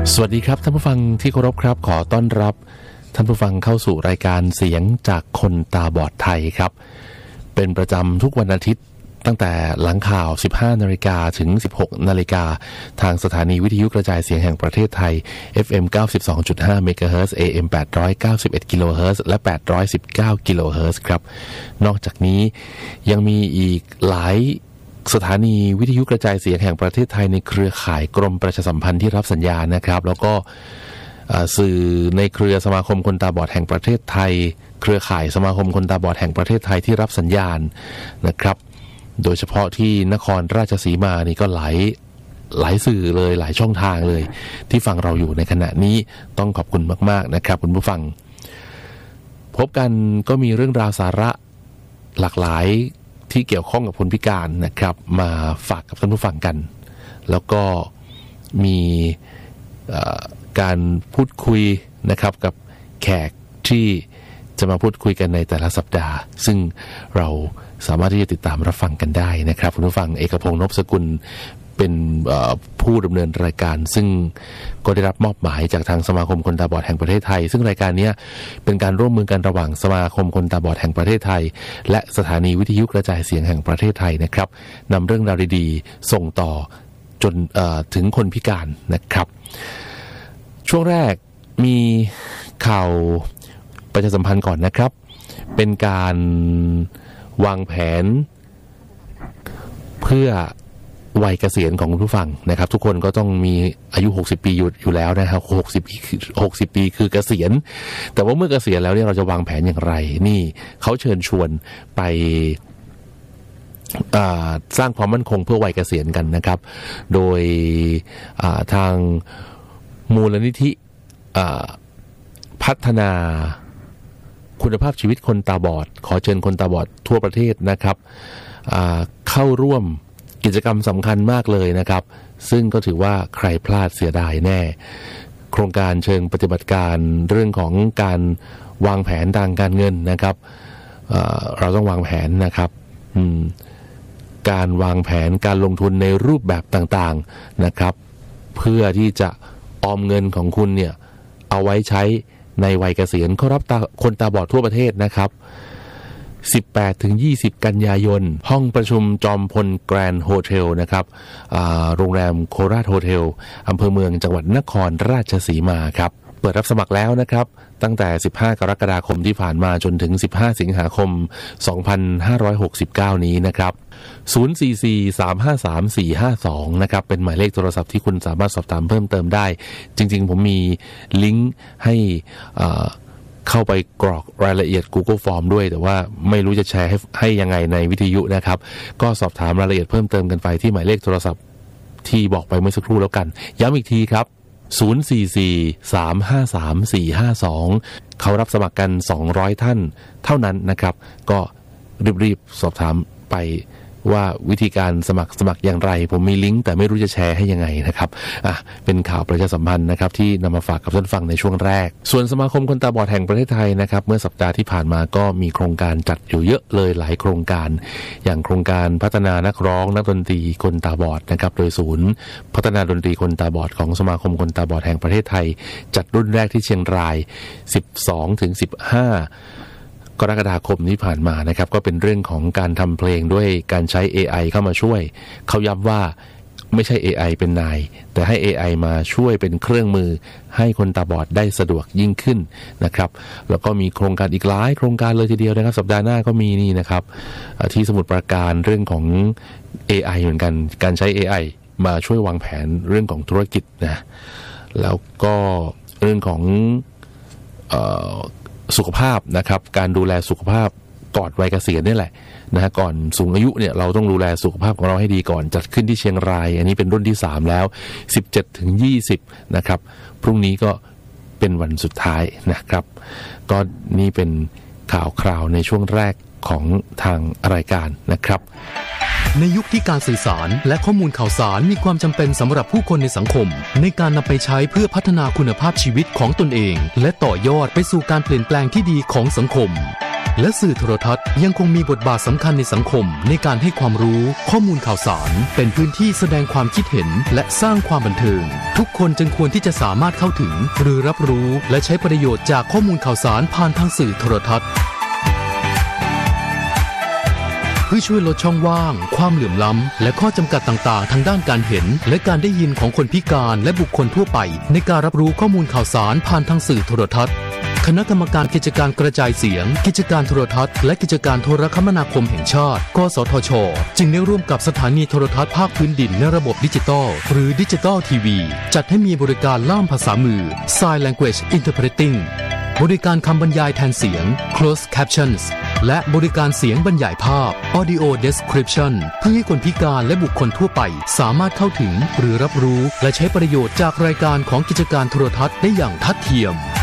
สวัสดีครับท่านผู้ฟังที่เคารพครับขอต้อนรับท่านผู้ฟังเข้าสู่รายการเสียงจากคนตาบอดไทยครับเป็นประจำทุกวันอาทิตย์ตั้งแต่หลังข่าว 15:00 นถึง 16:00 นทางสถานีวิทยุกระจายเสียงแห่งประเทศไทย FM 92.5 เมกะเฮิรตซ์ AM 891 กิโลเฮิรตซ์และ819 กิโลเฮิรตซ์ครับนอกจากนี้ยังมีอีกหลายสถานีวิทยุกระจายเสียงแห่งประเทศไทยในเครือข่ายกรมประชาสัมพันธ์ที่รับสัญญาณนะครับแล้วก็สื่อในเครือสมาคมคนตาบอดแห่งประเทศไทยเครือข่ายสมาคมคนตาบอดแห่งประเทศไทยที่รับสัญญาณนะครับโดยเฉพาะที่นครราชสีมานี่ก็หลายสื่อเลยหลายช่องทางเลยที่ฟังเราอยู่ในขณะนี้ต้องขอบคุณมากๆนะครับคุณผู้ฟังพบกันก็มีเรื่องราวสาระหลากหลายที่เกี่ยวข้องกับคนพิการนะครับมาฝากกับท่านผู้ฟังกันแล้วก็มีการพูดคุยนะครับกับแขกที่จะมาพูดคุยกันในแต่ละสัปดาห์ซึ่งเราสามารถที่จะติดตามรับฟังกันได้นะครับคุณผู้ฟังเอกพงษ์ นพสกุลเป็นผู้ดำเนินรายการซึ่งก็ได้รับมอบหมายจากทางสมาคมคนตาบอดแห่งประเทศไทยซึ่งรายการนี้เป็นการร่วมมือกันระหว่างสมาคมคนตาบอดแห่งประเทศไทยและสถานีวิทยุกระจายเสียงแห่งประเทศไทยนะครับนำเรื่องราวดีๆส่งต่อจนถึงคนพิการนะครับช่วงแรกมีข่าวประชาสัมพันธ์ก่อนนะครับเป็นการวางแผนเพื่อวัยเกษียณของคุณผู้ฟังนะครับทุกคนก็ต้องมีอายุ60ปีอยู่แล้วนะครับ60ปีคือเกษียณแต่ว่าเมื่อเกษียณแล้วเนี่ยเราจะวางแผนอย่างไรนี่เขาเชิญชวนไปสร้างความมั่นคงเพื่อวัยเกษียณกันนะครับโดยทางมูลนิธิพัฒนาคุณภาพชีวิตคนตาบอดขอเชิญคนตาบอดทั่วประเทศนะครับเข้าร่วมกิจกรรมสำคัญมากเลยนะครับซึ่งก็ถือว่าใครพลาดเสียดายแน่โครงการเชิงปฏิบัติการเรื่องของการวางแผนทางการเงินนะครับเราต้องวางแผนนะครับการวางแผนการลงทุนในรูปแบบต่างๆนะครับเพื่อที่จะออมเงินของคุณเนี่ยเอาไว้ใช้ในวัยเกษียณเขารับคนตาบอดทั่วประเทศนะครับ18-20 กันยายนห้องประชุมจอมพลแกรนด์โฮเทลนะครับโรงแรมโคราชโฮเทลอำเภอเมืองจังหวัดนครราชสีมาครับเปิดรับสมัครแล้วนะครับตั้งแต่15กรกฎาคมที่ผ่านมาจนถึง15สิงหาคม2569นี้นะครับ044-353-452นะครับเป็นหมายเลขโทรศัพท์ที่คุณสามารถสอบถามเพิ่มเติมได้จริงๆผมมีลิงก์ให้เข้าไปกรอกรายละเอียด Google Form ด้วยแต่ว่าไม่รู้จะแชร์ให้ยังไงในวิทยุนะครับก็สอบถามรายละเอียดเพิ่มเติมกันไปที่หมายเลขโทรศัพท์ที่บอกไปเมื่อสักครู่แล้วกันย้ำอีกทีครับ044-353-452เขารับสมัครกัน200ท่านเท่านั้นนะครับก็รีบๆสอบถามไปว่าวิธีการสมัครอย่างไรผมมีลิงก์แต่ไม่รู้จะแชร์ให้ยังไงนะครับเป็นข่าวประชาสัมพันธ์นะครับที่นำมาฝากกับท่านฟังในช่วงแรกส่วนสมาคมคนตาบอดแห่งประเทศไทยนะครับเมื่อสัปดาห์ที่ผ่านมาก็มีโครงการจัดอยู่เยอะเลยหลายโครงการอย่างโครงการพัฒนานักร้องนักดนตรีคนตาบอดนะครับโดยศูนย์พัฒนาดนตรีคนตาบอดของสมาคมคนตาบอดแห่งประเทศไทยจัดรุ่นแรกที่เชียงราย 12-15กรกฎาคมที่ผ่านมานะครับก็เป็นเรื่องของการทำเพลงด้วยการใช้ AI เข้ามาช่วยเขาย้ำว่าไม่ใช่ AI เป็นนายแต่ให้ AI มาช่วยเป็นเครื่องมือให้คนตาบอดได้สะดวกยิ่งขึ้นนะครับแล้วก็มีโครงการอีกหลายโครงการเลยทีเดียวนะครับสัปดาห์หน้าก็มีนี่นะครับที่สมุทรปราการเรื่องของ AI เหมือนกันการใช้ AI มาช่วยวางแผนเรื่องของธุรกิจนะแล้วก็เรื่องของสุขภาพนะครับการดูแลสุขภาพก่อนวัยเกษียณนี่แหละนะฮะก่อนสูงอายุเนี่ยเราต้องดูแลสุขภาพของเราให้ดีก่อนจัดขึ้นที่เชียงรายอันนี้เป็นรุ่นที่3แล้ว 17-20 นะครับพรุ่งนี้ก็เป็นวันสุดท้ายนะครับก็นี่เป็นข่าวคราวในช่วงแรกของทางรายการนะครับในยุคที่การสื่อสารและข้อมูลข่าวสารมีความจำเป็นสำหรับผู้คนในสังคมในการนำไปใช้เพื่อพัฒนาคุณภาพชีวิตของตนเองและต่อยอดไปสู่การเปลี่ยนแปลงที่ดีของสังคมและสื่อโทรทัศน์ยังคงมีบทบาทสำคัญในสังคมในการให้ความรู้ข้อมูลข่าวสารเป็นพื้นที่แสดงความคิดเห็นและสร้างความบันเทิงทุกคนจึงควรที่จะสามารถเข้าถึงหรือรับรู้และใช้ประโยชน์จากข้อมูลข่าวสารผ่านทางสื่อโทรทัศน์เพื่อช่วยลดช่องว่างความเหลื่อมล้ำและข้อจำกัดต่างๆทางด้านการเห็นและการได้ยินของคนพิการและบุคคลทั่วไปในการรับรู้ข้อมูลข่าวสารผ่านทางสื่อโทรทัศน์คณะกรรมการกิจการกระจายเสียงกิจการโทรทัศน์และกิจการโทรคมนาคมแห่งชาติกสทช.จึงได้ร่วมกับสถานีโทรทัศน์ภาคพื้นดินในระบบดิจิตอลหรือดิจิตอลทีวีจัดให้มีบริการล่ามภาษามือ Sign Language Interpreting บริการคำบรรยายแทนเสียง Closed Captions และบริการเสียงบรรยายภาพ Audio Description เพื่อให้คนพิการและบุคคลทั่วไปสามารถเข้าถึงหรือรับรู้และใช้ประโยชน์จากรายการของกิจการโทรทัศน์ได้อย่างทัดเทียม